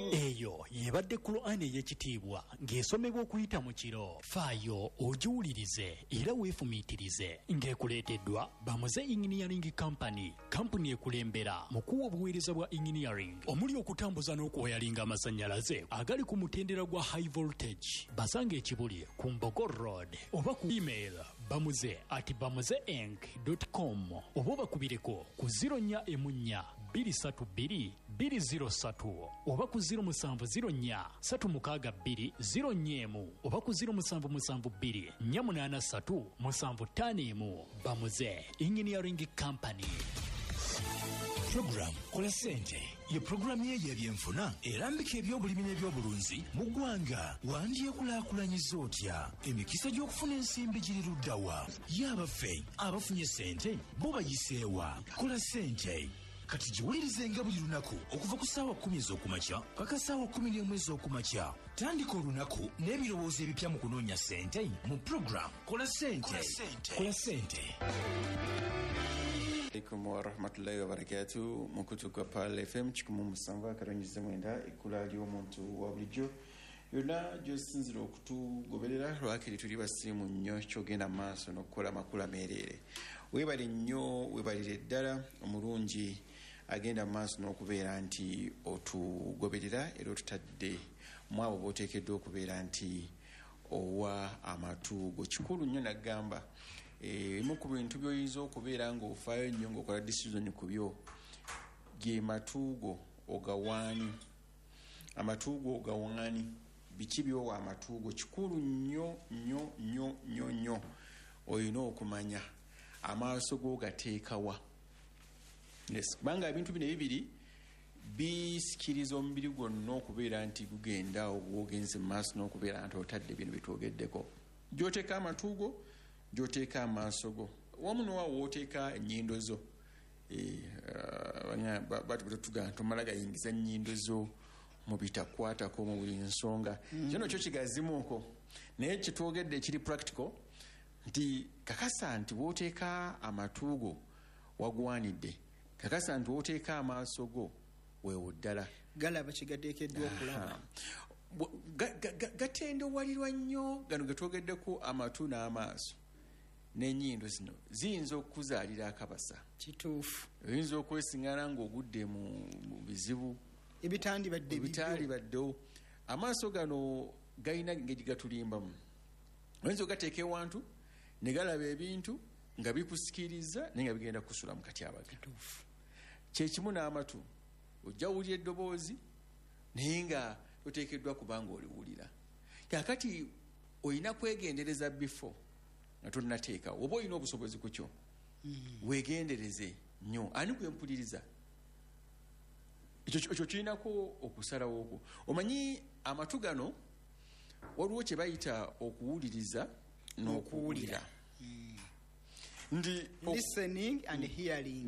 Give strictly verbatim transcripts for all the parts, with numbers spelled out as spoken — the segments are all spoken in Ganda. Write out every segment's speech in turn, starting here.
eyo yebadde Qur'ani ey'ekitiibwa ng'esomebwa okuyita mu kiro. Faayo ogiwulirize era weefumiitirize ng'ekuleeteddwa Bamuze Engineering Company, kampuni ekulembera mu kuwa obuweereza bwa engineering omuli okutambuza n'okuwayalinga amasannyalaze agali ku mutendera gwa high voltage. Basanga ekibuli ku Mbogo Road oba ku email bamuze at bamuzeeng dot com oba obakubireko ku zero nnya emu nnya bbiri ssatu bbiri bbiri zero ssatu oba ku zero musanvu zero nnya ssatu mukaaga bbiri zero nnya emu oba ku zero musanvu musanvu bbiri nnya munaana ssatu musanvu ttaano emu. Bamuze Engineering Company. Program Kola Sente ye programu y'ebyenfuna erambika ebyobulimi n'ebyobulunzi mu ggwanga. Wandyekulaakulanyiza otya emikisa gy'okufuna ensimbi giri luddawa? Y'abaffe abafunye sente bo bayiseewa? Kola Sente kati giwulirizenga buli lunaku okuva ku ssaawa kkumi ez'okumakya paka ssaawa kkumi n'emu ez'okumakya. Tandika olunaku n'ebirowoozo ebipya mu kunoonya sente mu program Kola Sente. Kola Sente. Alaikum wa rahmatullahi wa barakatuh. Mukutuka Pal F M chikumu musanva akaronyize mwenda ekula ly'omuntu wa bulijjo yonna gy'osinzira okutugoberera lwakiri tuli basimu nnyo kyogenda maaso n'okukola makula meerere. Weebale nnyo weebalire ddala omulungi agenda maaso n'okubeera nti otugoberera era otutadde mu abo b'oteekeddwa okubeera nti owa amatuugo. Kikulu nnyo naggamba emu ku bintu by'oyinza okubeera ng'ofaayo nnyo ng'okola decision ku byo ge matuugo ogawaani. Amatuugo ogawaani biki byowa amatuugo? Kikulu nnyo nnyo nnyo nnyo nnyo olina okumanya amaaso go gateekawa. Yes, kubanga ebintu bino ebibiri bisikiriza omubiri gwonna okubeera nti gugenda ogwogenze mu maaso n'okubeera nti otadde bino bitwogeddeko. Gy'oteeka amatuugo gy'oteeka amaaso go wamu n'owawo w'oteeka ennyindo zo. Batugamba tomala gayingiza nnyindo zo mu bitakwatako mu buli nsonga. Kino kyo kigazimuuko naye kitwogedde ekiri practical nti kakasa nti w'oteeka amatuugo wagwanidde, kakasa nti w'oteeka amaaso go weewo ddala galaba kigateekeddwa okulaba. Gatendewalirwa nnyo gano getwogeddeko amatu n'amaaso n'ennyindo zino ziyinza okukuzaalira akabasa. Kituufu. Oyinza okwesiŋŋana ng'ogudde mu bizibu ebitandibadde bitaalibaddewo. Amaaso gano galina engeri gatulimbamu. Oyinza ogateeka ewantu ne galaba ebintu nga bikusikiriza naye nga bigenda kusula mu katyabaga. Kyekimu n'amatu, ojja wulira eddoboozi naye nga oteekeddwa kubanga oliwulira. Kaakati olina kwegendereza bifo nga tonnateeka. Oba olina obusobozi ku kyo weegendereze nnyo. Ani kwempuliriza? Ekyo kirinako okusalawo okwo. Omanyi amatu gano waliwo kye bayita okuwuliriza n'okuwulira. Ndi listening and hearing.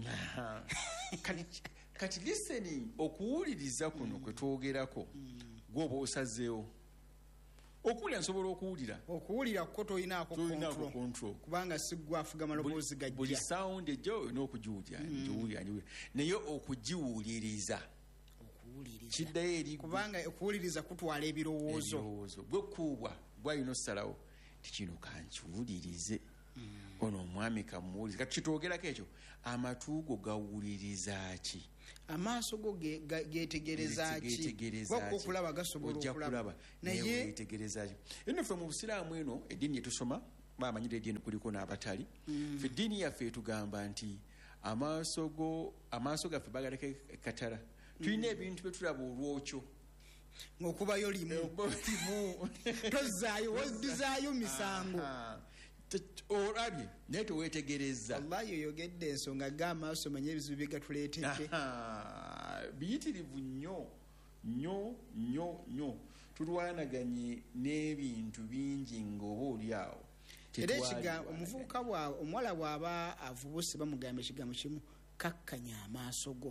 Kati listening okuwuliriza kuno kwe twogerako gwoba osazeewo. Okuwulira nsobola okuwulira. Okuwulira ko toyinaako control. Kubanga siggwa afuga maloboozi gajja. Buli sound ejja olina okugiwulira. Naye okugiwuliriza kiddayo eri kubanga okuwuliriza kutwala ebirowoozo. Bwekuubwa bwalina ossalawo ti kino kankiwulirize. Ono omwami kamuwuliriza. Kati kitwogerako ekyo amatuugo gawuliriza ki? Amaaso go getegereza ki? Okulaba gasobola okulaba naye getegereza ki? Eno ffe mu Busiraamu eno eddiini yetusoma bamanyira eddiini kuliko n'abatali. Ffe eddiini yaffe etugamba nti amaaso go amaaso gaffe bagaleka ekatala. Tulina ebintu bye tulaba olwokyo ng'okubayo limu tozaayo wazizaayo misango olabye naye teweetegereza. Wallahi oyogedde ensonga g'amaaso manye ebizibu bye gatuleetedde. Biyitirivu nnyo nnyo nnyo nnyo. Tulwanaganye n'ebintu bingi ng'oba oli awo. Era ekigambo omuvubuka bwawe omuwala bw'aba avubuse bamugamba ekigambo kimu, kakkanya amaaso go.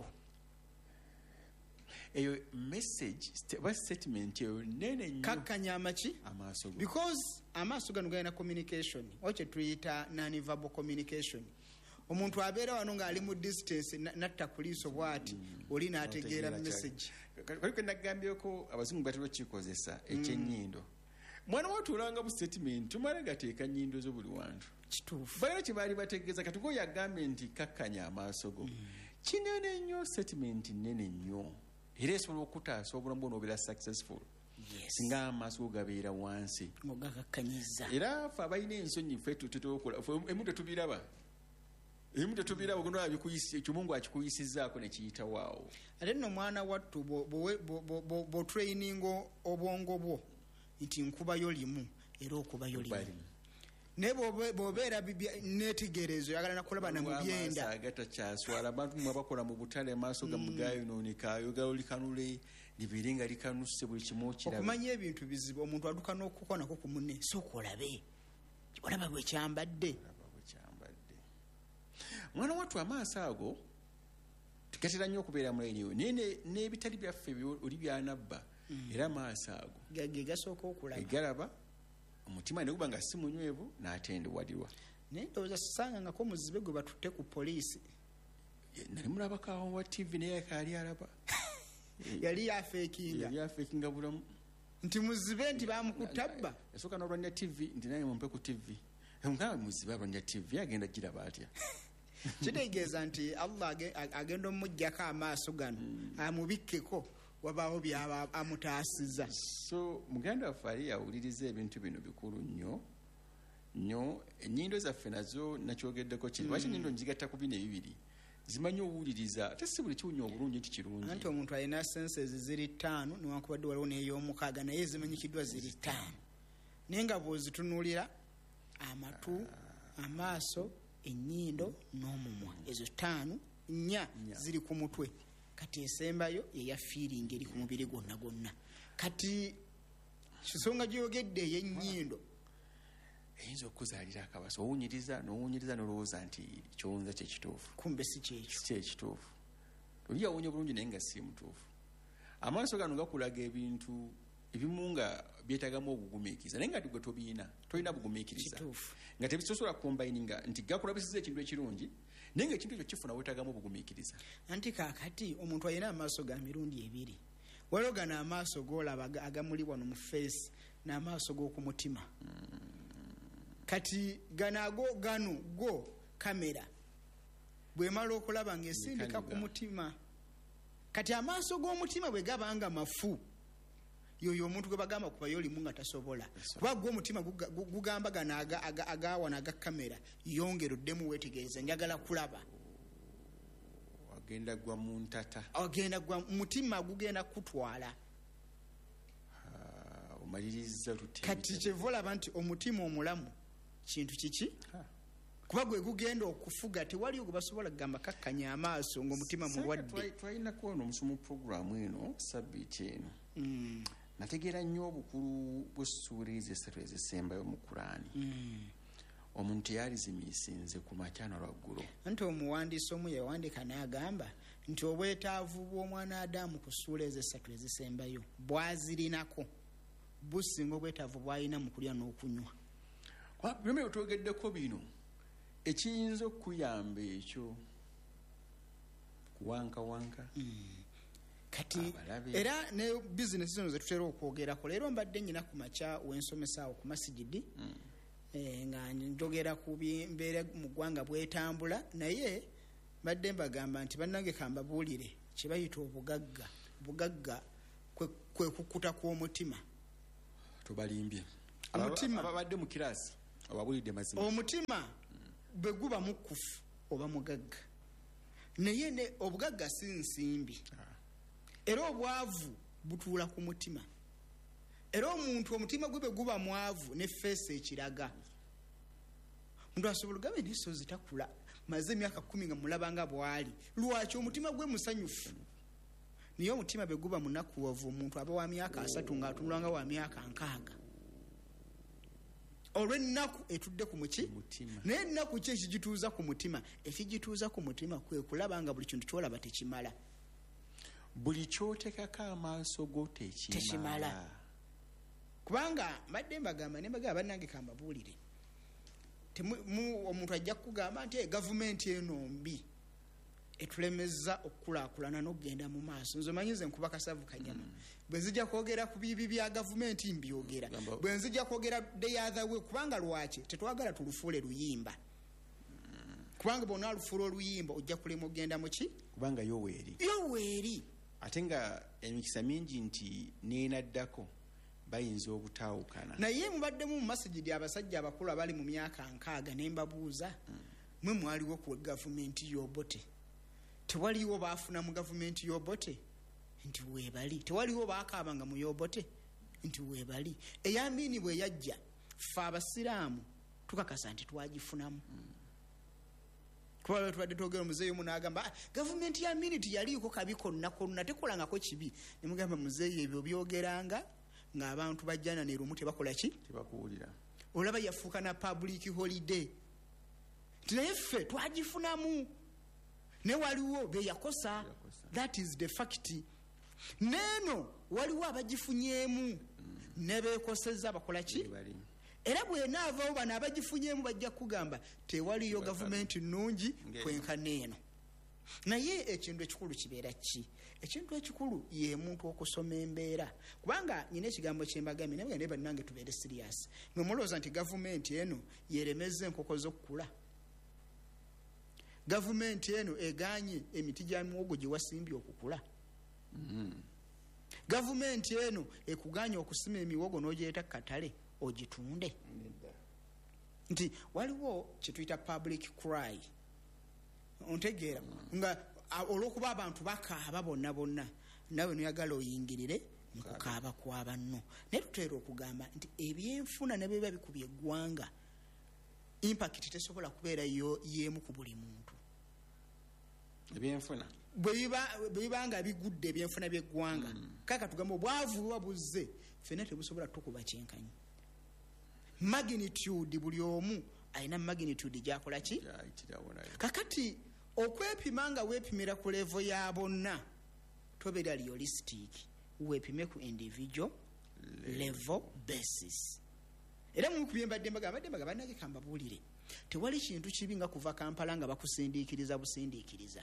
Eyo message ba statement eyo nene nnyo. Kakkanya amaki? Amaaso go. Because amaaso gano galina communication. Oche tuyita non-verbal communication. omuntu abeera wano ng'ali mu distance natta poliisi bw'ati oli n'ategeera message. Kaliko nagambyeko abazungu batera kikozesa ekyenyindo. Mwana watulanga mu statement tumala gateeka nnyindo zo buli wantu. Kituufu. Balina kye baali bategeeza kati go yagambye nti kakkanya amaaso go. Kinene nnyo statement nnene nnyo. Era esobola okutaasa obulamu bwo n'obeera successful. Yes. Singa amaaso go gabeera wansi. Ogakakkanyiza. Era ffe abalina ensonyi ffe tuteteokola emu tetubiraba. Emu tetubiraba gono abikuyisa ekimungu akikuyisizzaako ne kiyitawaawo. Ate nno mwana wattu bw'otraininga obwongo bwo nti nkubayo limu era okubayo limu. Ne bw'obeera neetegerezo oyagala nakulaba na mu byenda. Agatakyaswala abantu mwe bakola mu butale maaso gamugayonooneka ayogala olikanule libeere nga likanuse buli kimu okiraba. Okumanya ebintu bizibu omuntu aduka n'okukola nako ku munne sooka olabe olaba bwe kyambadde. Mwana wattu amaaso ago tugatera nnyo okubeera mu eniyo naye n'ebitali byaffe oli byanabba era amaaso ago ge gasooka okulaba egalaba omutima ne guba nga si munywevu n'atendewaddirwa. Naye ndowooza sisangangako muzibe gwe batutte ku poliisi. Nali mulabakawo wa tivi naye kaali alaba. Yali yafeekinga. Yali yafeekinga bulamu. Nti muzibe nti baamukutabba. Yasooka n'olwanya tivi nti naye mumpe ku tivi. Nga muzibe alwanya tivi agenda giraba atya. Kitegeeza nti Allah agenda omuggyako amaaso gano amubikkeko wabaawo byaba amutaasiza. So muganda waffe ali yawuliriza ebintu bino bikulu nnyo nnyo. Ennyindo zaffe nazo nakyogeddeko kiri lwaki ennyindo nzigatta ku bino ebibiri zimanyi owuliriza ate si buli kiwunya obulungi nti kirungi. Anti omuntu alina senses ziri ttaano newankubadde waliwo n'ey'omukaaga naye zimanyikiddwa ziri ttaano naye nga bw'ozitunuulira amatu amaaso ennyindo n'omumwa ezo ttaano nnya ziri ku mutwe. Kati esembayo eya feeling eri ku mubiri gwonna gwonna. Kati kisonga gy'oyogedde ey'ennyindo eyinza okuzaalira akabaso owunyiriza n'owunyiriza n'olowooza nti kyowunza kye kituufu. Kumbe si kyekyo. Si kye kituufu. Oli yawunya bulungi naye nga si mutuufu. Amaaso gano gakulaga ebintu ebimu nga byetagamu obugumiikiriza naye nga gwe tobiina tolina bugumiikiriza nga tebisosola kombayininga nti gakulabisiza ekintu ekirungi naye nga ekintu ekyo kifuna weetagamu obugumiikiriza. Anti kaakati omuntu alina amaaso ga mirundi ebiri. Waliwo gano amaaso g'olaba agamuli wano mu feesi n'amaaso g'oku mutima. Kati gano ago gano go kamera bw'emala okulaba ng'esindika ku mutima. Kati amaaso g'omutima bwe gabanga mafu yoyo omuntu gwe bagamba kubayo limu nga tasobola kuba gwe omutima gugamba gano agawana aga kamera yongera oddemu weetegereza njagala kulaba. Agenda gwa mu ntata. Agenda gwa mutima gugenda kutwala. Omaliriza lute. Kati kyeva olaba nti omutima omulamu kintu kiki? Kuba gwe gugenda okufuga tewali gwe basobola kugamba kakkanya amaaso ng'omutima mulwadde. Twalinako ono omusomo puroguramu eno sabbiiti eno. Nategeera nnyo obukulu bw'essuula ezo essatu ezisembayo mu Kulaani. Omuntu yalizimiisinze ku makyana lwaggulu. Anti omuwandiisi omu yawandiika n'agamba nti obwetaavu bw'omwana Adamu ku ssuula ezo essatu ezisembayo bwazirinako businga obwetaavu bw'alina mu kulya n'okunywa. Bino byotogeddeko bino ekiyinza okuyamba ekyo kuwankawanka. Kati era ne business zino zetutera okwogerako leero mbadde nnyina ku makya w'ensomesa awo ku masigidi nga njogera ku mbeera mu ggwanga bwetambula naye mbadde mbagamba nti bannange kambabuulire kye bayita obugagga. Bugagga kwe kukuta kw'omutima. Tubalimbye omutima ababadde mu kiraasi ababulidde mazima. Omutima bwe guba mukkufu oba mugagga naye ne obugagga si nsimbi. Era obwavu butuula ku mutima. Era omuntu omutima gwe bwe guba mwavu ne feesi ekiraga. Omuntu asobola gabe n'esso zitakula maze emyaka kkumi nga mulabanga bw'ali. Lwaki omutima gwe musanyufu? Naye omutima bwe guba munakuwavu omuntu aba wa myaka asatu ng'atunula nga wa myaka nkaaga. Olw'ennaku etudde ku muki? Naye ennaku ki ekigituuza ku mutima? Ekigituuza ku mutima kwe kulaba nga buli kintu ky'olaba tekimala. Buli kyotekako amaaso go tekimala. Kubanga mbadde mbagamba ne mbagamba bannange kambabuulire omuntu ajja kugamba nti gavumenti eno mbi etulemeza okukulaakulana n'okugenda mu maaso. Nze manyize nkuba kasavu kanyama bwe nzija kwogera ku bibi bya gavumenti mbyogera, bwe nzija kwogera the other way. Kubanga lwaki tetwagala tulufuule luyimba, kubanga bwona lufuula oluyimba ojja kulema okugenda mu ki, kubanga yoweeri yoweeri. ate nga emikisa mingi nti neenaddako bayinza obutaawukana. Naye mubaddemu mu masajidi abasajja abakulu abali mu myaka nkaaga ne mbabuuza mwe mwaliwo ku gavumenti y'obote? Tewaliwo baafuna mu gavumenti y'obote? Nti weebali. Tewaliwo baakaabanga mu y'obote? Nti weebali. Eyamini bwe yajja ffe abasiraamu tukakasa nti twagifunamu. Kuba tubadde twogera muzeeyi omu n'agamba gavumenti ya miniti yaliiko kabi konna konna tekolangako kibi. Ne mugamba muzeeyi ebyo byogeranga ng'abantu bajjana ne lumu tebakola ki? Tebakuwulira. Olaba yafuuka na public holiday. Naye ffe twagifunamu. Ne waliwo be yakosa. That is the fact. Neeno waliwo abagifunyeemu ne beekosezza bakola ki? Era bwe naavawo bano abagifunyeemu bajja kugamba tewaliyo gavumenti nnungi kwenkana eno. Naye ekintu ekikulu kibeera ki? Ekintu ekikulu ye muntu okusoma embeera. Kubanga nyina ekigambo kyembagambye naye ne bannange tubeere serious. Mwe mulowooza nti gavumenti eno yeremeza enkoko z'okukula? Gavumenti eno eganye emiti gya muwogo gye wasimbye okukula? Gavumenti eno ekuganya okusima emiwogo n'ogyeta katale ogitunde? Nti waliwo kyetuyita public cry. Ontegeera nga olwokuba abantu bakaaba bonna bonna nawe noyagala oyingirire mu kukaaba kw'abanno. Naye tuteera okugamba nti ebyenfuna ne biba bikubye eggwanga, impact tesobola kubeera y'emu ku buli muntu. Ebyenfuna bwe biba nga bigudde ebyenfuna by'eggwanga, kaka tugamba obwavu buba buzze, ffenna tebusobola tukuba kyenkanyi. Magnitude buli omu alina magnitude gy'akola ki? Kakati okwepima nga weepimira ku level ya bonna tobeera realistic, weepime ku individual level basis. Era mu kubyembadde mbaga badde mbaga bannage kambabuulire tewali kintu kibi nga kuva Kampala nga bakusindiikiriza busindiikiriza.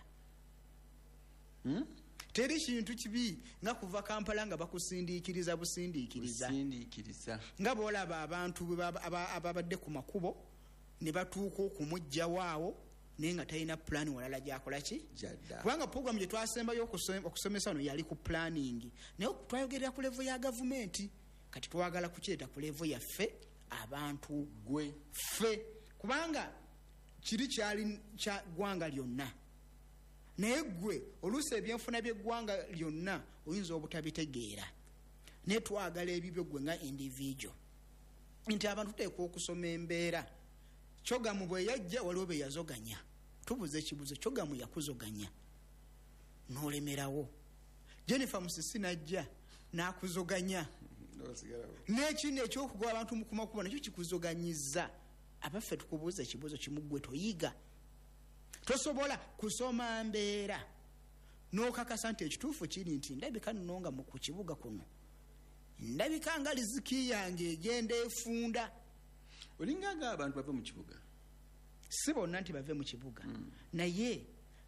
Hmm? Teri kintu kibi nga kuva Kampala nga bakusindiikiriza busindiikiriza. Busindiikiriza. Nga boolaba abantu ababadde ku makubo ne batuuka okumujja waawo naye nga talina plan walala gy'akola ki? Kubanga program gye twasembayo okusomesa wano yali ku planning. Naye twayogerera ku level ya gavumenti. Kati twagala kukireeta ku level yaffe abantu gwe ffe. Kubanga kiri kyali kya ggwanga lyonna. Naye gwe oluusi ebyenfuna by'eggwanga lyonna oyinza obutabitegeera. Naye twagala ebibyo gwe nga individual. Nti abantu tuteekwa okusoma embeera. Kyogamu bwe yajja waliwo be yazoganya. Tubuze ekibuzo Kyogamu yakuzoganya n'olemerawo. Jennifer Musisi najja n'akuzoganya. N'ekindi ekyokugoba abantu mu kumakubo nakyo kikuzoganyizza. Abaffe tukubuuza ekibuzo kimu gwe toyiga. Tosobola kusoma mbeera n'okakasa nti ekituufu kiri nti ndabika nno nga mu ku kibuga kuno ndabika nga liziki yange egenda efunda. Olinga nga abantu bave mu kibuga? Si bonna nti bave mu kibuga. Mm. Naye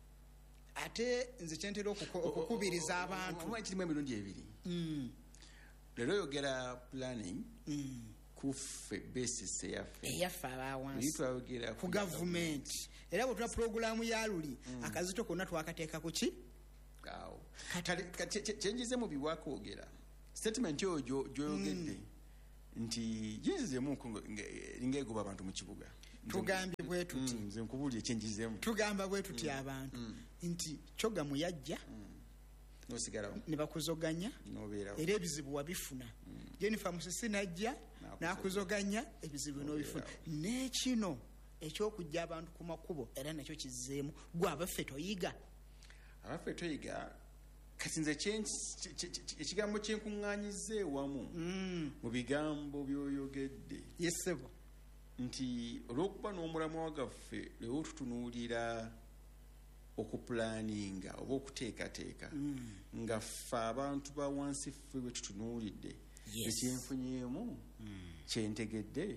ate nze kyentera okukubiriza abantu kirimu emirundi ebiri. Mm. Leero oyogera planning mm. kuffe basis eyaffe eyaffe abawansi twayogera ku gavumenti. Era bwe tula pulogulaamu ya luli mm. akazito konna twakateeka ku ki? Awo kyenjize mu biwakwogera statement yo gyoyogedde nti yinzizemu ng'egoba abantu mu kibuga. Tugambye bwe tuti nze nkubuulye kyenjizemu tugamba bwe tuti abantu nti Kyogamu yajja n'osigalawo ne bakuzoganya era ebizibu wabifuna. Jennifer Musisi najja n'akuzoganya ebizibu n'obifuna. N'ekino ekyokujja abantu ku makubo era nakyo kizzeemu. Gwe abaffe toyiga. Abaffe toyiga kati nze ekigambo kyenkuŋŋaanyize wamu mu bigambo by'oyogedde yesebo nti olw'okuba n'omulamwa wagaffe lewo tutunuulira okupulaninga oba okuteekateeka nga ffe abantu ba wansi ffe bwe tutunuulidde ekyenfunyeemu kyentegedde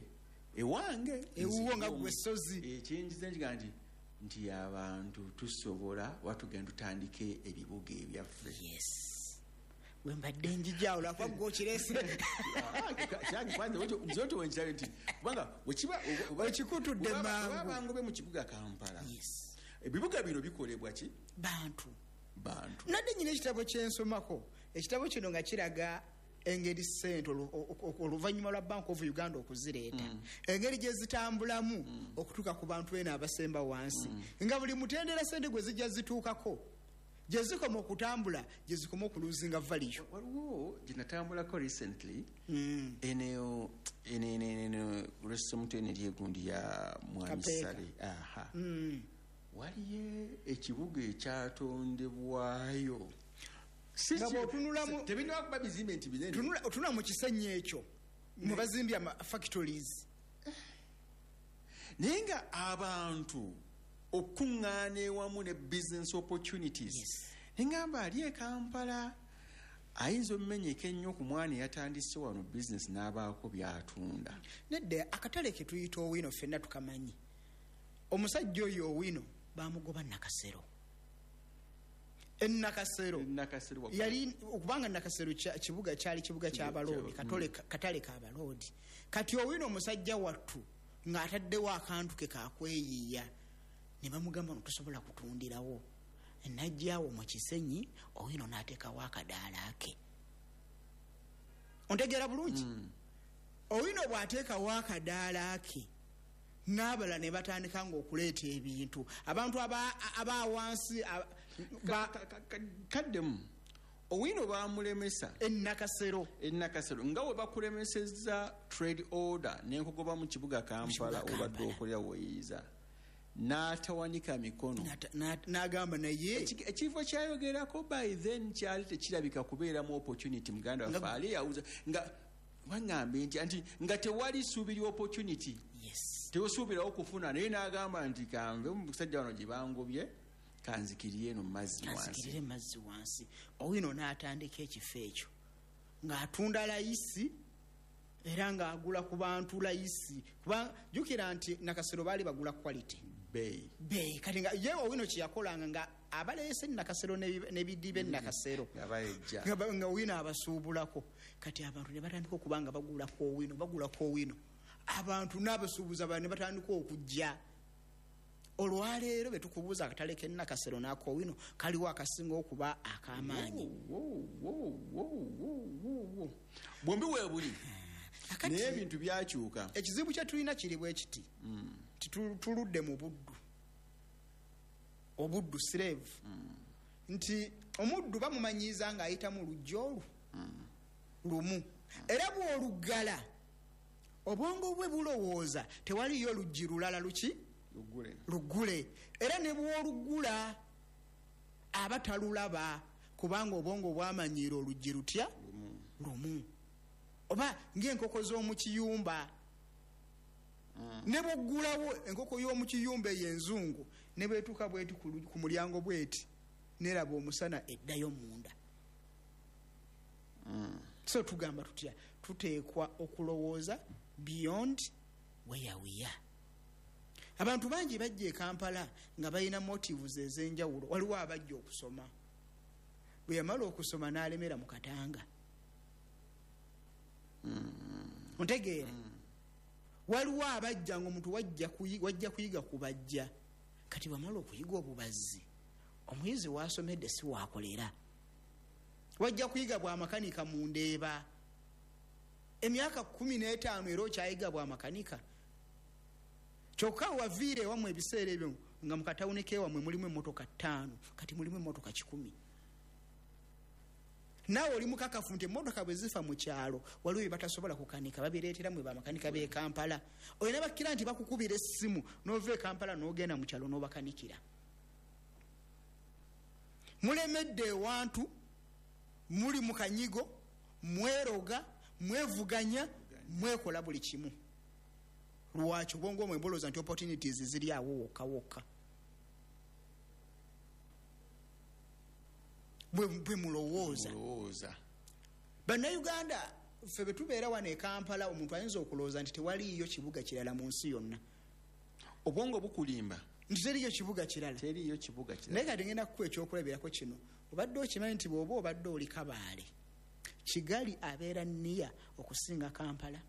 ewange ewuwo nga gwe sozi ekyenjiza nkiga nti nti abantu tusobola watugenda tutandike ebibuga ebyaffe. yes wembadde njijaawo lwakwa gwokirese kyange kwanza nzoto wenkisabe nti kubanga wekiba okikutudde mangu wabangobe mu kibuga Kampala. yes ebibuga bino bikolebwa ki bantu bantu nadde nyina ekitabo kyensomako ekitabo kino nga kiraga engeri ssente oluvannyuma lwa Bank of Uganda okuzireeta engeri gye zitambulamu okutuuka ku bantu eno abasemba wansi nga buli mutendera ssente gwe zijja zituukako gye zikoma okutambula gye zikoma okuluzinga value. waliwo gye natambulako recently eneo eneo lwesomuto eno eryegundi ya Mwamisale. aha waliyo ekibuga ekyatondebwayo tebinaba kuba bizimbe nti binene otunula mu kisenyi ekyo mwe bazimbye ama factories naye nga abantu okuŋŋaana ewamu ne business opportunities neŋŋamba ali e Kampala ayinza omumenyeka ennyo ku mwana eyatandise wano business n'abaako byatunda. nedde akatale ke tuyita Owino ffenna tukamanyi. omusajja oyo Owino bamugoba Nakasero. Ennakasero yali okubanga Nakasero kibuga kyali kibuga ky'abaloodi katale k'abaloodi. kati Owino omusajja wattu ng'ataddewo akantu ke kakweyiiya ne bamugamba ntusobola kutundirawo najjaawo mu kisenyi Owino n'ateekawo akadaala ke. ontegeera bulungi Owino bw'ateekawo akadaala ke n'abala ne batandika ng'okuleeta ebintu abantu abawansi kaddemu Owino bamulemesa ennakasero ennakasero nga we bakulemesezza trade order n'enkogoba mu kibuga Kampala obadde okolera woyiiza n'atawanika mikono n'agamba naye ekifo kyayogerako by then kyali tekirabika kubeeramu opportunity muganda waffe ali yawuza nga waŋŋambe nti anti nga tewali suubiri opportunity tewosuubirawo kufuna naye n'agamba nti kanve musajja wano gye bangobye kanzikirire eno mazzi wansi. Owino n'atandika ekifo ekyo ng'atunda layisi era ng'agula ku bantu layisi kuba jjukira nti Nakasero baali bagula quality bei bei kati nga ye Owino kye yakolanga nga abaleese Nakasero n'ebidiba Nakasero nga Owino abasuubulako kati abantu ne batandika okuba nga bagula ku Owino bagula ku Owino abantu n'abasuubuza bane batandika okujja. olwaleero bwe tukubuuza akatale ke Nakasero n'ako Owino kaliwo akasinga okuba ak'amaanyi. bwombi weebuli naye ebintu byakyuka. ekizibu kye tulina kiri bwe kiti tuludde mu buddu obuddu slave nti omuddu bamumanyiiza ng'ayita mu lujja olwo lumu era bw'olugala obwongo bwe bulowooza tewaliyo luggi lulala luki luggule era ne bw'olugula aba talulaba kubanga obwongo bwamanyiira oluggi lutya lumu oba ng'enkoko z'omu kiyumba ne bw'oggulawo enkoko y'omu kiyumba ey'enzungu ne bwetuuka bweti ku mulyango bweti neraba omusana eddayo munda. so tugamba tutya tuteekwa okulowooza beyond where we are. abantu bangi bajja e Kampala nga balina motives ez'enjawulo. waliwo abajja okusoma bwe yamala okusoma n'alemera mu Katanga ontegeera waliwo abajja ng'omuntu wajja kuyiga kubajja kati wamala okuyiga obubazzi omuyizi wasomedde si waakolera wajja kuyiga bwa makanika mu Ndeeba emyaka kumi n'etaano era okyayiga bwa makanika kyokka waviire ewamu ebiseera ebyo nga mu katawuni k'ewammwe mulimu emmotoka ttaano kati mulimu emmotoka kikumi. naawe oli mukakafu nti emmotoka bwe zifa mu kyalo waliwo bye batasobola kukanika babireetera mwe bamakanika b'e Kampala. olina bakkira nti bakukubira essimu n'ova e Kampala n'ogenda mu kyalo n'obakanikira. mulemedde ewantu muli mu kanyigo mweroga mwevuganya mwekola buli kimu. lwaki obwongo omwe mboloza nti opportunities ziri awo wokka wokka bwe mulowooza. Bannayuganda ffe bwe tubeera wano e Kampala omuntu ayinza okulowooza nti tewaliiyo kibuga kirala mu nsi yonna. Obwongo bukulimba nti teriiyo kibuga kirala. teriiyo kibuga kirala. Naye kati ngenda kukuwa ekyokulabirako kino. Obadde okimanyi nti bw'oba obadde oli Kabaale, Kigali abeera nniya okusinga Kampala.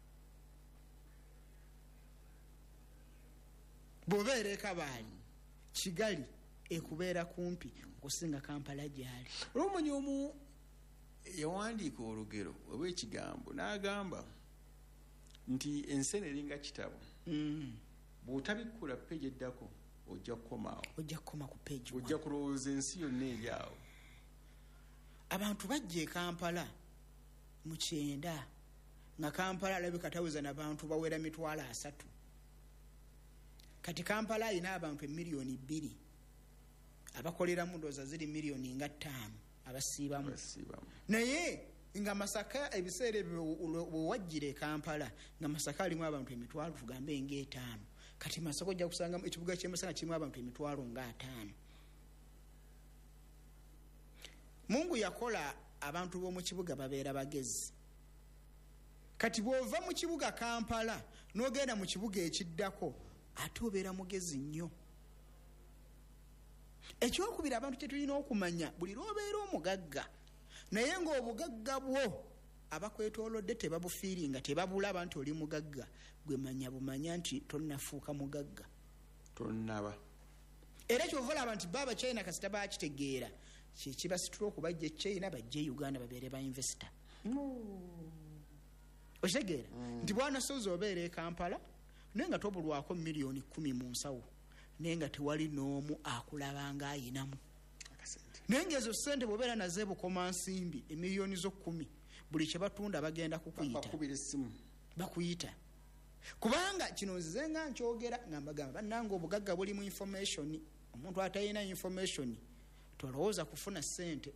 Bw'obeera e Kabaale, Kigali ekubeera kumpi okusinga Kampala gyali. Olw'omanyi omu yawandiika olugero olw'ekigambo n'agamba nti ensene eringa kitabo. Mm. Bw'otabikkula peegi eddako ojja kukomaawo. Ojja kukoma ku peegi. Ojja kulowooza ensi yonna eri awo. Abantu bajja e Kampala mu kyenda nga Kampala alabika taweza n'abantu bawera mitwalo asatu. Kati Kampala alina abantu emiliyoni bbiri abakoleramu ndooza ziri miliyoni nga ttaano abasiibamu. Naye nga Masaka ebiseera bwe wajjira e Kampala nga Masaka alimu abantu emitwalo tugambe ng'etaano. Kati Masaka ojja kusanga ekibuga ky'e Masaka kirimu abantu emitwalo nga ataano. Mungu yakola abantu b'omu kibuga babeera bagezi. Kati bw'ova mu kibuga Kampala n'ogenda mu kibuga ekiddako ate obeera mugezi nnyo. Ekyokubiri abantu kye tulina okumanya buli lw'obeera omugagga naye ng'obugagga bwo abakwetoolodde tebabufiiringa tebabulaba nti oli mugagga, gwe manya bumanya nti tonnafuuka mugagga. Tonnaba. Era kyova olaba nti baba China kasita baakitegeera kyekibasitula okubajja e China bajje e Uganda babeere ba investor. Okitegeera nti bwana sozi obeera e Kampala naye nga tobulwako miliyoni kumi mu nsawo naye nga tewali n'omu akulaba nga ayinamu. Naye ng'ezo ssente bw'obeera nazo ebukoma nsimbi emiliyoni zo kkumi buli kye batunda bagenda kukuyita. Bakubira essimu. Bakuyita. Kubanga kino nzize nga nkyogera nga mbagamba bannange obugagga buli mu information. Omuntu atalina information tolowooza kufuna ssente.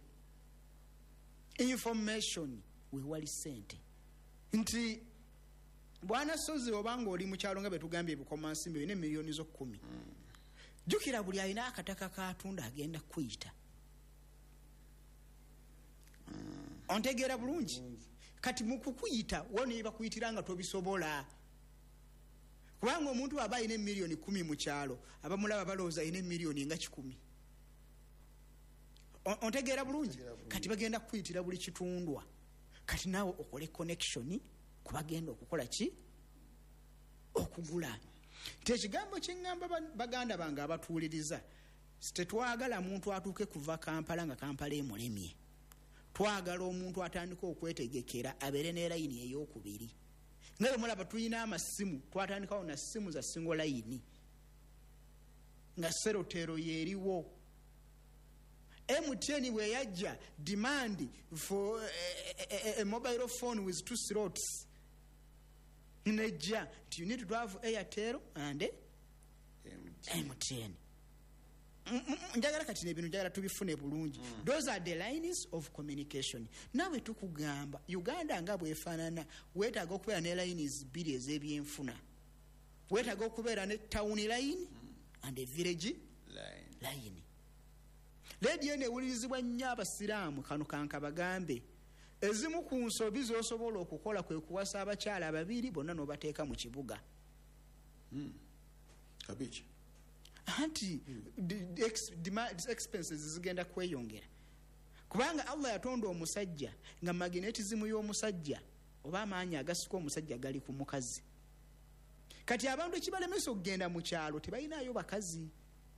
Information we wali ssente. Nti bwana sozi obanga oli mu kyalo nga betugambye ebukoma nsimbi olina emiliyoni zo kkumi. Mm. Jjukira buli alina akataka katunda agenda kuyita. Mm. Ontegeera bulungi? Mm. Kati mu kukuyita wona bakuyitira nga tobisobola. Kubanga omuntu aba alina emiliyoni kkumi mu kyalo abamulaba balowooza alina emiliyoni nga kikumi. Ontegeera bulungi? Kati bagenda kukuyitira buli kitundwa. Kati naawe okole connection kubagenda okukola ki? Okugula. Nti ekigambo kyengamba baganda bange abatuuliriza tetwagala muntu atuuke kuva Kampala nga Kampala emulemye. Twagala omuntu atandika okwetegekera abeere ne layini ey'okubiri. Nga bwe mulaba tulina amasimu twatandikawo na ssimu za single layini nga serotero yeeriwo. M T N bwe yajja demand for a, a, a mobile phone with two slots. Nejja you need to have Airtel and M T N. Njagala kati nebintu njagala tubifune bulungi. Mm. Those are the lines of communication. Nawe tukugamba Uganda nga bwefaanana weetaaga okubeera ne lines bbiri ez'ebyenfuna. Weetaaga okubeera ne town line mm. and a village line. line. Leediyo neewulirizibwa nnyo abasiraamu kano kanka bagambe ezimu ku nsobi z'osobola okukola kwe kuwasa abakyala ababiri bonna n'obateeka mu kibuga. Mm. Kabiki. Anti mm. the, the expenses zigenda kweyongera. Kubanga Allah yatonda omusajja nga magnetizimu y'omusajja oba amaanyi agasika omusajja gali ku mukazi. Kati abantu ekibalemesa okugenda mu kyalo tebalinayo bakazi.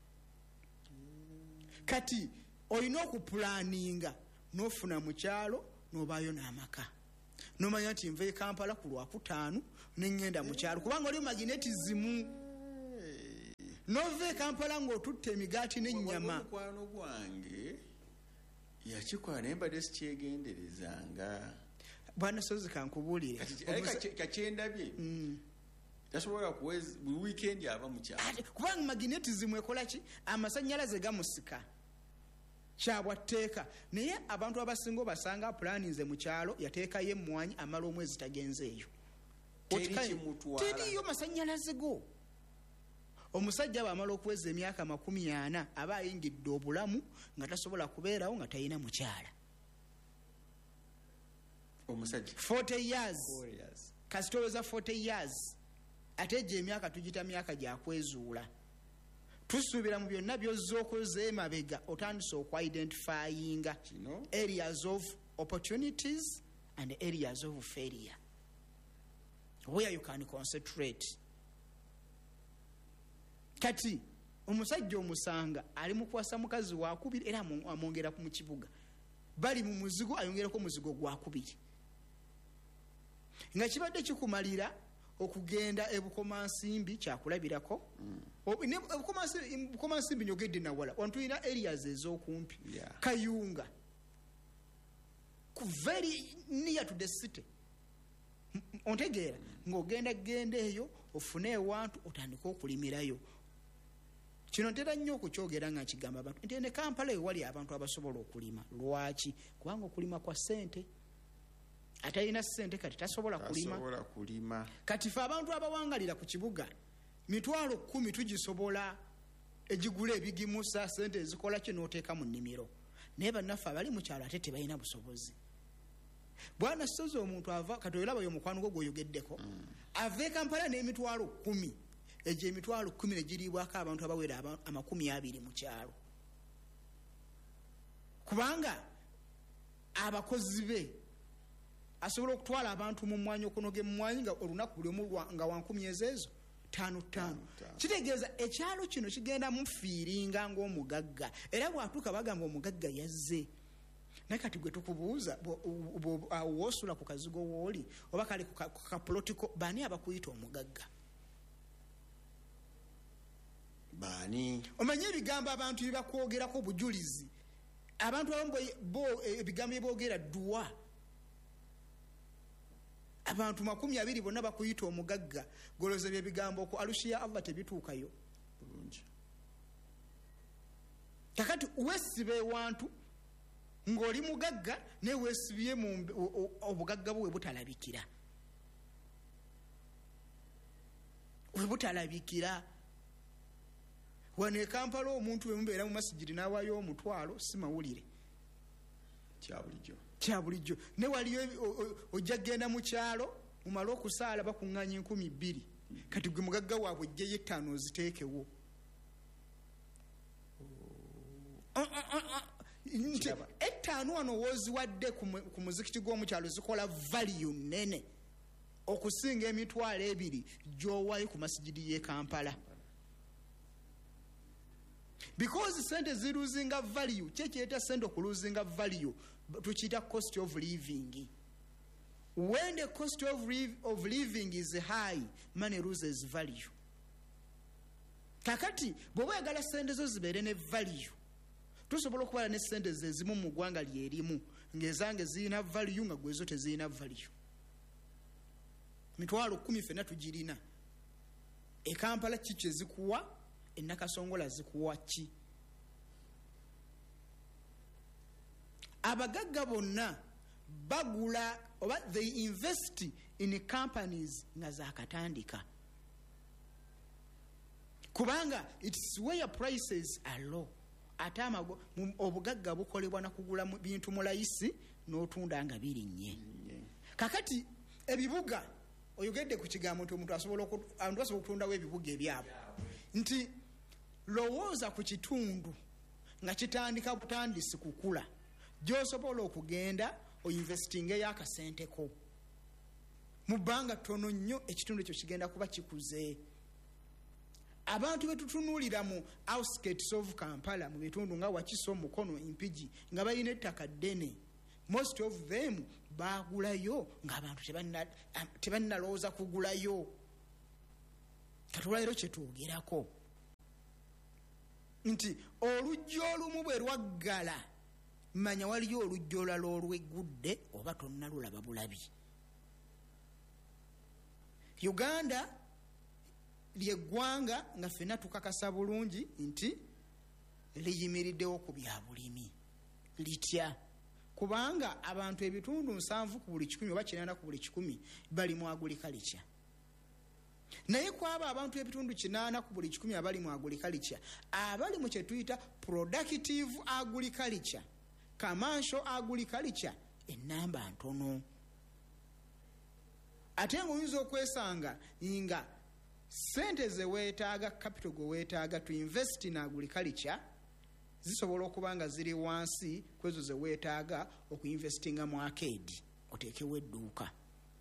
Kati olina okupulaninga n'ofuna mu kyalo n'obaayo n'amaka. N'omanya nti nva e Kampala ku Lwakutaano ne ŋŋenda mu kyalo kubanga oli magnetizimu. N'ova e Kampala ng'otutte emigaati n'ennyama. Mukwano gwange yakikola naye mbadde sikyegenderezanga. Bwana sozi kankubuulire. Kakyendabye. Tasobola kuweza weekend aba mu kyalo. Kubanga magnetizimu ekola ki? Amasannyalaze gamusika. Kyabwatteeka naye abantu abasinga basanga planinze mu kyalo yateekayo emmwanyi amala omwezi tagenzeeyo. Teriyo masannyalaze go. Omusajja bw'amala okuweza emyaka makumi ana aba ayingidde obulamu nga tasobola kubeerawo nga talina mukyala. omusajja forty years warriors kasitoweza forty years ate gye emyaka tugita myaka gyakwezuula tusuubira mu byonna byozookoze emabega otandise okwidentifyinga kino areas of opportunities and areas of failure where you can concentrate. Kati omusajja omusanga ali mu kwasa mukazi wakubiri era amwongera ku mukibuga bali mu muzigo ayongerako muzigo gwakubiri nga kibadde kikumalira okugenda ebukomansimbi kyakulabirako ebukomansimbi nyogedde nawala wantulina areas ez'okumpi Yeah. Kayunga ku very near to the city ontegeera ng'ogenda genda eyo ofune ewantu otandika okulimirayo. Kino ntera nnyo okukyogera nga nkigamba abantu nti ne Kampala eyo wali abantu abasobola okulima. Lwaki? Kubanga okulima kwa ssente. Atalina ssente kati tasobola kulima. tasobola kulima Kati fe abantu abawangalira ku kibuga mitwalo kkumi tugisobola egigula ebigimusa ssente ezikola kino oteeka mu nnimiro. Naye bannaffe abali mu kyalo ate tebalina busobozi. Bwana Sozi omuntu ava kati olaba yo mukwano gwo gwoyogeddeko mm. ava e Kampala n'emitwalo kkumi egyo emitwalo kkumi ne giriibwako abantu abawera aba, amakumi abiri mu kyalo kubanga abakozi be asobola okutwala abantu mu mwanya okunoga emumwanyi nga olunaku buli omu nga wankumi ezeezo ttaano ttaano. Kitegeeza ekyalo kino kigenda mufiiringa ng'omugagga era bwatuuka bagamba omugagga yazze. Naye kati gwe tukubuuza woosula ku kazigo wooli oba kale ku kapolotiko baani abakuyita omugagga? baani Omanye ebigambo abantu bye bakwogerako obujulizi abantu abamu bo ebigambo bye boogera dduwa abantu makumi abiri bonna bakuyita omugagga goloza bye bigambo ku alushi ya Allah tebituukayo bulungi. kakati weesibe ewantu ng'oli mugagga ne weesibye mu obugagga bwe butalabikira we butalabikira. Wano e Kampala omuntu we mubeera mu masigiri n'awaayo omutwalo si mawulire kya bulijjo kya bulijjo. Ne waliyo ojja genda mu kyalo mumale okusaala bakuŋŋaanya enkumi bbiri kati gwe mugagga waabwe ejjeyo ettaano oziteekewo. Nti ettaano wano wooziwadde ku muzikiti gw'omukyalo zikola value nnene okusinga emitwalo ebiri gy'owaayo ku masigiri y'e Kampala. Because sente ziruzinga value kyekiyeta sente okuluzinga value tukiyita cost of living. When the cost of, live, of living is high, money loses value. Kakati bw'oba oyagala sente zo zibeere ne value tusobola okubala ne sente zezimu mu ggwanga lyerimu ng'ezange zirina value nga gwezo tezirina value. Mitwalo kkumi ffenna tugirina. E Kampala ki kye zikuwa? E Nakasongola zikuwa ki? Abagagga bonna bagula oba they invest in companies nga zaakatandika kubanga it's where prices are low. Ate amago obugagga bukolebwa na kugula bintu mu layisi n'otunda nga birinnye. Kakati ebibuga oyogedde ku kigambo nti omuntu asobola abantu asobola okutundawo ebibuga ebyabwe nti lowooza ku kitundu nga kitandika butandisi kukula gy'osobola okugenda oinvestinga y'akasenteko mu bbanga ttono nnyo ekitundu ekyo kigenda kuba kikuze. Abantu betutunuulira mu outskirts of Kampala mu bitundu nga Wakiso, Mukono, Impigi nga balina ettaka ddene most of them baagulayo ng'abantu tebannalowooza kugulayo. Katulwaliro kye twogerako nti olujja olumu bwe lwaggala manya waliyo olujja olulala olweggudde oba tonnalulaba bulabi. Uganda ly'eggwanga nga ffenna tukakasa bulungi nti liyimiriddewo ku bya bulimi litya kubanga abantu ebitundu nsanvu ku buli kikumi oba kinaana ku buli kikumi bali mu agriculture. Naye kwaba abantu ebitundu kinaana ku buli kikumi abali mu agriculture abali mu kye tuyita productive agriculture, commercial agriculture ennamba ntono. ate ngaoyinza okwesanga nga sente zeweetaaga capital gwe weetaaga to invest in agriculture zisobola okuba nga ziri wansi kwezo zeweetaaga okuinvestinga mu arcade oteekewo edduuka.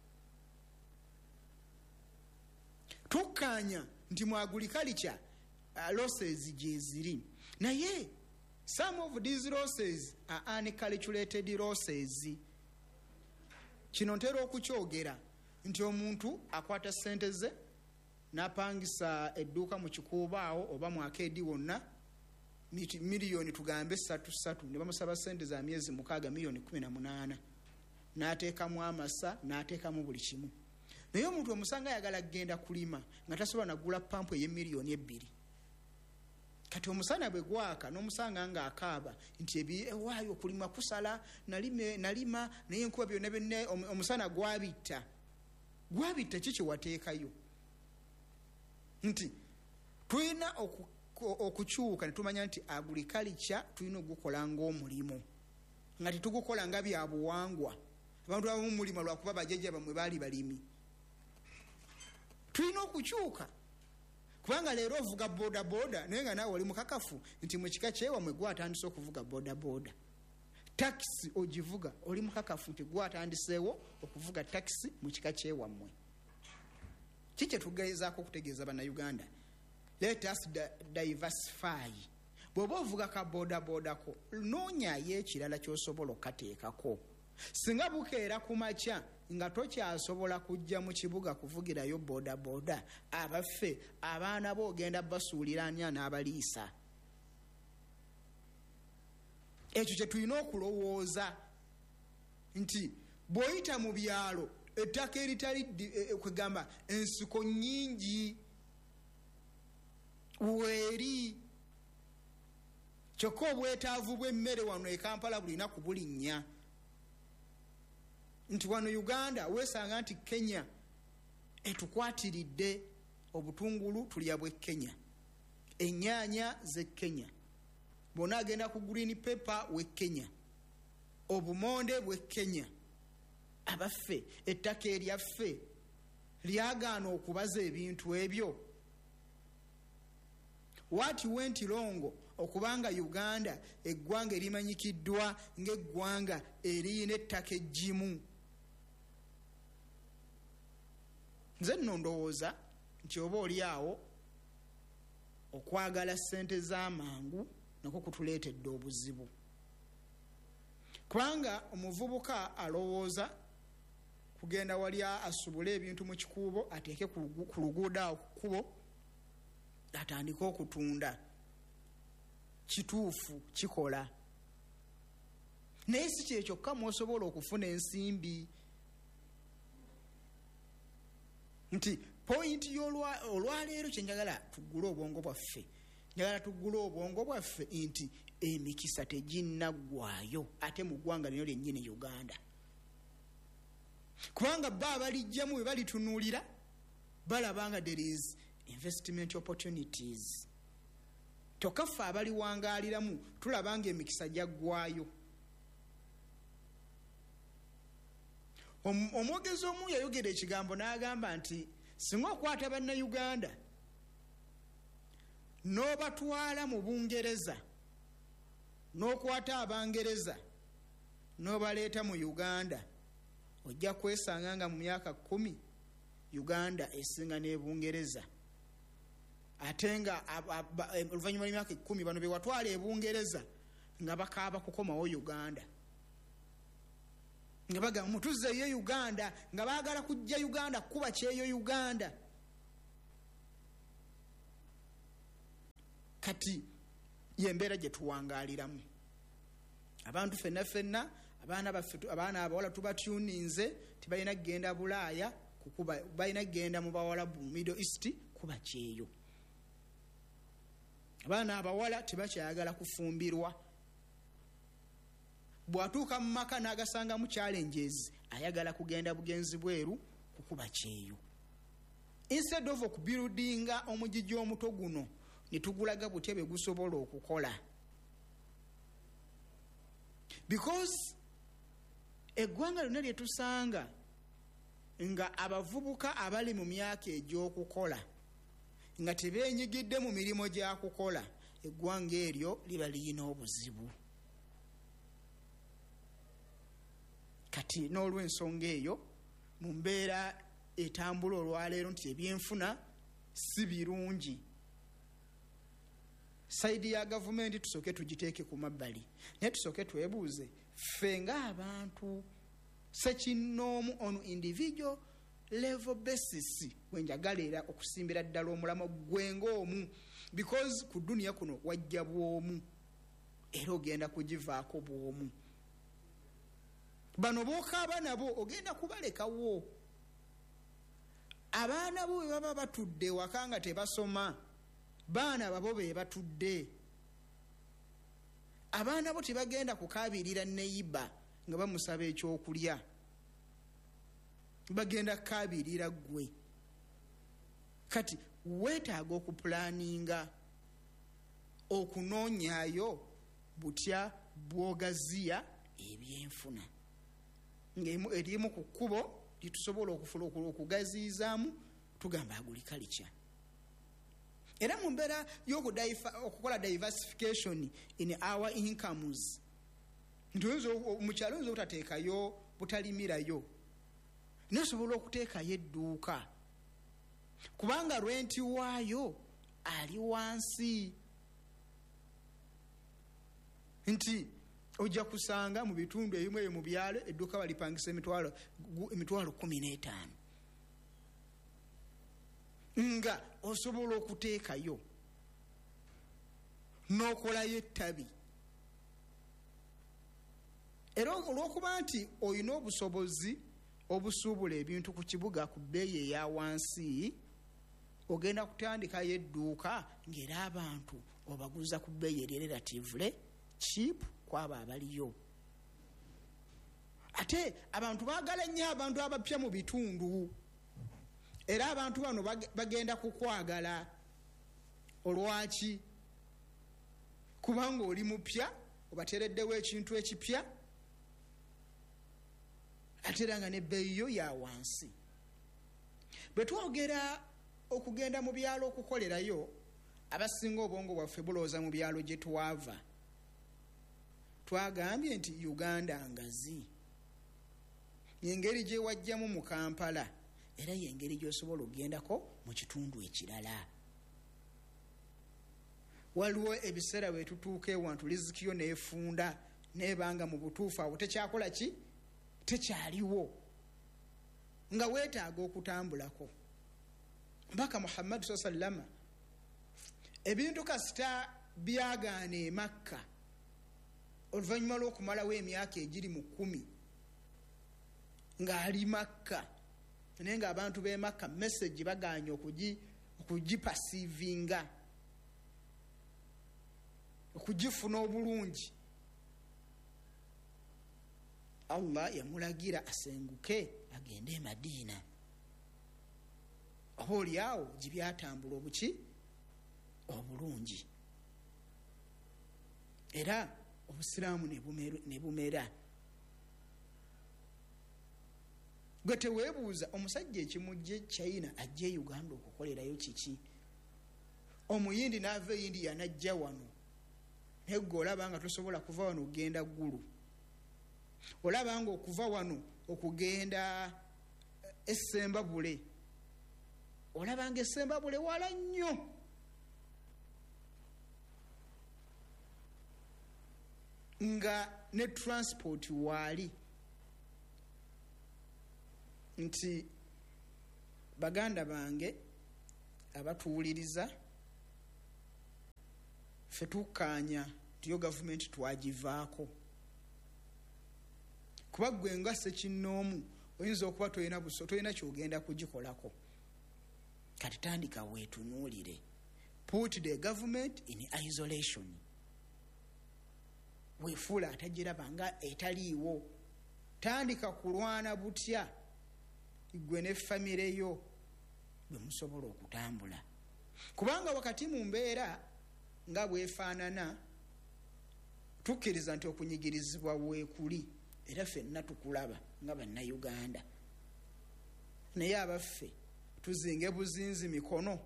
Tukkaanya nti mu agriculture uh, losses gye ziri, naye some of these losses are uncalculated losses. Kino ntera okukyogera nti omuntu akwata sente ze n'apangisa edduuka mu kikuubaawo oba mu arcade wonna miliyoni tugambe ssatu ssatu ne bamusaba sente za myezi mukaaga miliyoni kumi na munaana n'ateekamu amasa n'ateekamu buli kimu, naye omuntu omusanga ayagala kugenda kulima nga tasobola nagula pampu ey'emiliyoni ebbiri. Kati omusana bwe gwaka n'omusanga nga akaaba nti ebiwaayo okulima kusala nalime nalima naye enkuba byonna byonna omusana gwabitta gwabitta kiki wateekayo. Nti tulina okukyuka ne tumanya nti agriculture tulina okugukola ng'omulimu nga tetugukola nga bya buwangwa. Abantu abamu mulima lwakuba bajjajja bamwe baali balimi. Tulina okukyuka kubanga leero ovuga boda boda naye nga naawe oli mukakafu nti mu kika kyewamwe gwatandise okuvuga boda boda. Taxi ogivuga oli mukakafu nti gwatandiseewo okuvuga taxi mu kika kyewamwe. Kiki tugezaako okutegeeza bannayuganda? Let us diversify. Bw'oba ovuga ka boda boda ko noonyayo ekirala ky'osobola okukateekako. Singa bukeera ku makya nga tokyasobola kujja mu kibuga kuvugirayo boda boda, abaffe abaana bo ogenda basuulira ani n'abaliisa. Ekyo kye tulina okulowooza nti bw'oyita mu byalo ettaka eritali kwegamba ensiko nnyingi weeri, kyokka obwetaavu bw'emmere wano e Kampala bulina kubulinnya. Nti wano Uganda weesanga nti Kenya etukwatiridde obutungulu tulya bwe Kenya, ennyaanya ze Kenya, bonna agenda ku green paper we Kenya, obumonde bwe Kenya. Abaffe ettaka eryaffe lyagaana okubaza ebintu ebyo. What went wrong okubanga Uganda eggwanga erimanyikiddwa ng'eggwanga eriyina ettaka eggimu? Nze nno ndowooza nti oba oli awo okwagala ssente z'amangu nakwo kutuleetedde obuzibu, kubanga omuvubuka alowooza kugenda wali asubule ebintu mu kikuubo ateeke ku luguudo awo ku kkubo atandike okutunda. Kituufu kikola, naye si kyekyokka mwosobola okufuna ensimbi. Nti pointi y'olwaleero kyenjagala tuggule obwongo bwaffe, njagala tuggule obwongo bwaffe nti emikisa teginnaggwaayo ate mu ggwanga lino lyennyini Uganda, kubanga bo abalijjamu bwe balitunuulira balaba nga there is investment opportunities. Tokaffe abaliwangaaliramu tulaba nga emikisa gyaggwaayo. Omwogezi omu yayogera ekigambo n'agamba nti singa okwata bannayuganda n'obatwala mu Bungereza n'okwata Abangereza n'obaleeta mu Uganda, ojja kwesanga nga mu myaka kkumi Uganda esinga ne Bungereza. Ate nga oluvannyuma lw'emyaka ekkumi bano be watwala e Bungereza nga bakaaba kukomawo Uganda, nga bagamba mutuzzeeyo Uganda, nga baagala kujja Uganda kuba kyeyo Uganda. Kati yembeera gye tuwangaaliramu abantu ffenna ffenna, abaana baffe, abaana abawala tubatuninze tibalina kgenda Bulaaya kukuba, balina kgenda mu Bawarabu mu Middle East kuba kyeyo. Abaana abawala tebakyayagala kufumbirwa. Bw'atuuka mu maka n'agasangamu challenges ayagala kugenda bugenzi bweru kukuba kyeyo. Instead of okubuildinga omugigi omuto guno ne tugulaga butebe gusobola okukola, because eggwanga lyonna lye tusanga nga abavubuka abali mu myaka egy'okukola nga tebeenyigidde mu mirimu gya kukola, eggwanga eryo liba liyina obuzibu. Kati n'olw'ensonga eyo mu mbeera etambula olwaleero nti ebyenfuna si birungi, sayidi ya gavumenti tusooke tugiteeke ku mabbali, naye tusooke twebuuze ffe ng'abantu sekinnoomu on individual level basis wenjagala era okusimbira ddala omulamo gwengaomu, because ku duniya kuno wajja bwomu era ogenda kugivaako bwomu. Bano bookaaba nabo ogenda kubalekawo. Abaana bo bwe baba batudde waka nga tebasoma, baana babo be batudde. Abaana bo tebagenda kukaabirira neyiba nga bamusaba ekyokulya, bagenda kukaabirira ggwe. Kati weetaaga okupulaninga, okunoonyaayo butya bwogaziya ebyenfuna, ng'erimu ku kkubo litusobola okufula okugaziizaamu tugamba agriculture. Era mu mbeera y'okukola diversification in our incomes, nti mukyalo oyinza obutateekayo butalimirayo, nosobola okuteekayo edduuka kubanga rwenti waayo ali wansi. Nti ojja kusanga mu bitundu ebimu eyo mu byalo edduuka balipangisa emitwalo emitwalo kumi n'etaano nga osobola okuteekayo n'okolayo ettabi. Era olw'okuba nti olina obusobozi obusuubula ebintu ku kibuga ku bbeeyi eya wansi, ogenda kutandikayo edduuka ng'era abantu obaguza ku bbeeyi eri relatively cheap kwabo abaliyo. Ate abantu baagala nnyo abantu abapya mu bitundu, era abantu bano bagenda kukwagala. Olwaki? Kubanga oli mupya, obateereddewo ekintu ekipya, ate era nga n'ebbeeyi yo ya wansi. Bwe twogera okugenda mu byalo okukolerayo, abasinga obwongo bwaffe bulowooza mu byalo gye twava. Twagambye nti Uganda ngazi, yengeri gye wajjamu mu Kampala, era yengeri gy'osobola okugendako mu kitundu ekirala. Waliwo ebiseera bwe tutuuka ewantu riziki yo neefunda neebanga mu butuufu awo tekyakola ki? Tekyaliwo, nga weetaaga okutambulako. Mbaka Muhammad sallallahu alaihi wasallam ebintu kasita byagaana e Makka oluvannyuma lw'okumalawo emyaka egiri mu kkumi ng'ali Makka, naye ng'abantu b'e Makka message bagaanye okugipasiivinga, okugifuna obulungi. Allah yamulagira asenguke agende e Madiina, oba oliawo gye byatambula obuki obulungi, era obusiraamu ne bumera. Gwe teweebuuza omusajja ekimujje China ajja e Uganda okukolerayo kiki? Omuyindi n'ava e India n'ajja wano, naye gwe olaba nga tosobola kuva wano okugenda ggulu, olaba nga okuva wano okugenda essembabule, olaba nga essembabule wala nnyo. Nga ne transport waali. Nti baganda bange abatuwuliriza, ffe tukkaanya nti yo gavumenti twagivaako, kuba ggwe nga sekinnoomu oyinza okuba tolina buso, tolina kyogenda kugikolako. Kati tandika weetunuulire. Put the government in isolation. Weefuula atagiraba nga etaliiwo. Tandika kulwana butya gwe ne famire yo bwe musobola okutambula, kubanga wakati mu mbeera nga bwefaanana tukkiriza nti okunyigirizibwa weekuli, era ffenna tukulaba nga bannayuganda. naye abaffe tuzinge buzinzi mikono,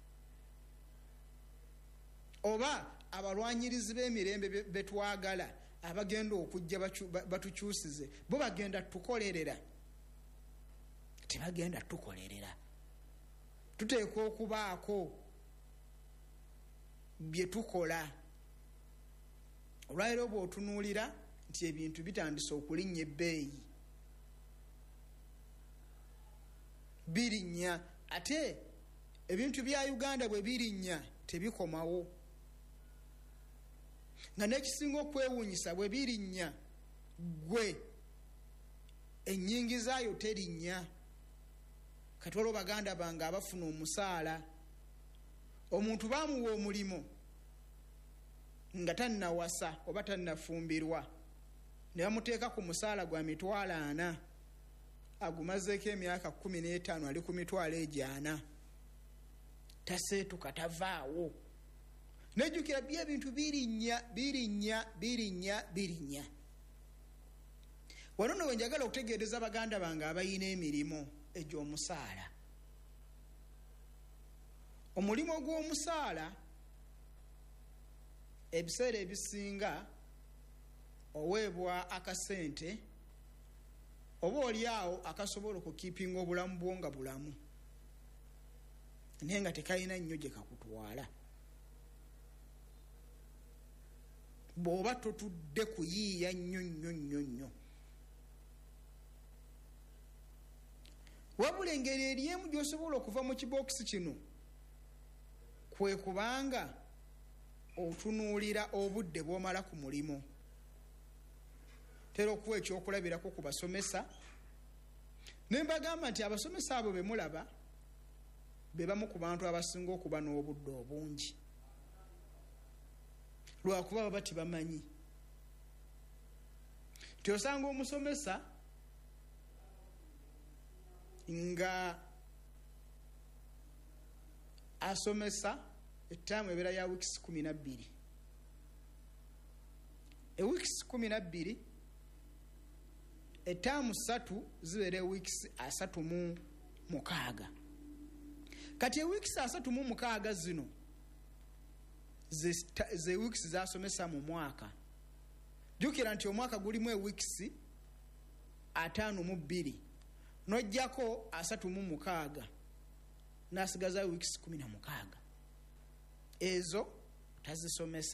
oba abalwanyirizi b'emirembe betwagala abagenda okujja batukyusize bo bagenda tukolerera? Tebagenda tukolerera. Tuteekwa okubaako bye tukola. Olwaleero bw'otunuulira nti ebintu bitandise okulinnya ebbeeyi, birinnya, ate ebintu bya Uganda bwe birinnya tebikomawo, nga n'ekisinga okwewuunyisa bwe birinnya gwe ennyingizaayo terinnya. Kati olwo baganda bange abafuna omusaala, omuntu baamuwa omulimo nga tannawasa oba tannafumbirwa, ne bamuteeka ku musaala gwa mitwalo ana, agumazeeko emyaka kumi n'etaano ali ku mitwalo egyo ana, taseetuka tavaawo. Nejjukira bye ebintu birinnya birinnya birinnya birinnya. Wano nno we njagala okutegeereza baganda bange abayina emirimu egy'omusaala. Omulimu gw'omusaala ebiseera ebisinga oweebwa akasente oba oli awo akasobola okukiipinga obulamu bwo nga bulamu, naye nga tekalina nnyo gye kakutwala. Bw'oba totudde kuyiiya nnyo nnyo nnyo nnyo. Wabula engeri eri emu gy'osobola okuva mu kibookisi kino kwe kubanga otunuulira obudde bw'omala ku mulimu. Tera okuwa ekyokulabirako ku basomesa, ne mbagamba nti abasomesa abo be mulaba be bamu ku bantu abasinga okuba n'obudde obungi, lwakuba baba tebamanyi. Tyosanga omusomesa nga asomesa ettaamu ebeera ya wiikisi kumi na bbiri. Ewiikisi kumi na bbiri, ettaamu ssatu zibeera ewiikisi asatu mu mukaaga. Kati ewiikisi asatu mu mukaaga zino ze wiikisi zasomesa mu mwaka. Jjukira nti omwaka gulimu ewiikisi ataano mu bbiri, n'ojjako asatu mu mukaaga, n'asigaza wiikisi kumi na mukaaga. Ezo tazisomesa.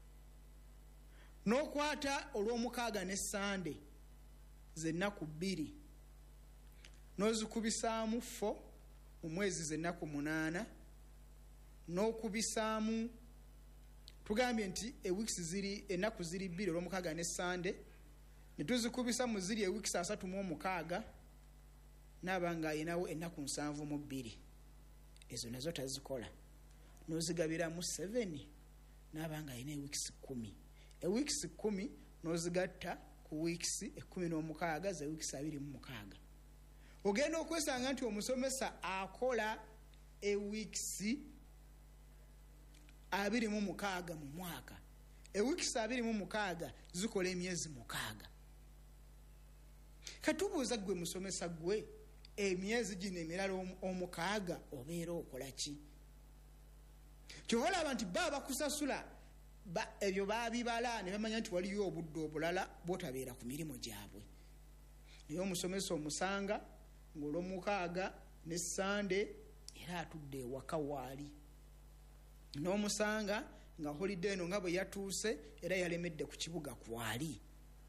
N'okwata olw'omukaaga ne Sande z'ennaku bbiri, n'ozikubisaamu fo mu mwezi z'ennaku munaana, n'okubisaamu tugambye nti ewiikisi ziri ennaku ziri bbiri olw'omukaaga ne Sande, ne tuzikubisa mu ziri ewiikisi asatu mu omukaaga, n'aba ng'ayinawo ennaku nsanvu mu bbiri. Ezo nazo tazikola. N'ozigabiramu seveni, n'aba ng'ayina ewiikisi kkumi. Ewiikisi kkumi n'ozigatta ku wiikisi ekkumi n'omukaaga ze wiikisi abiri mu mukaaga. Ogenda okwesanga nti omusomesa akola ewiikisi abiri mu mukaaga mu mwaka. Ewiikisi abiri mu mukaaga zikola emyezi mukaaga. Katubuuza gwe musomesa gwe, emyezi gino emirala omukaaga obeera okola ki? Kyobalaba nti baba bakusasula ba ebyo babibala ne bamanya nti waliyo obudde obulala bwotabeera ku mirimu gyabwe. Naye omusomesa omusanga ng'olw'omukaaga ne Sande era atudde ewaka waali, n'omusanga nga holiday eno nga bwe yatuuse era yalemedde ku kibuga kwali.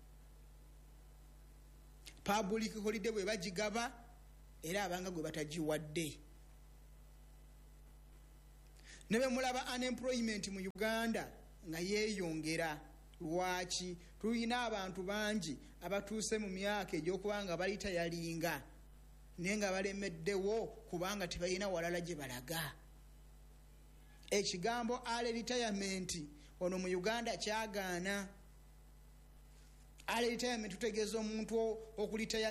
Public holiday bwe bagigaba era abanga gwe batagiwadde. Ne bwe mulaba unemployment mu Uganda nga yeeyongera. Lwaki? Tulina abantu bangi abatuuse mu myaka egy'okubanga balita yalinga naye nga balemeddewo kubanga tebalina walala gye balaga. Ekigambo early retirement ono mu Uganda kyagaana. Early retirement tutegeeza omuntu okulitaya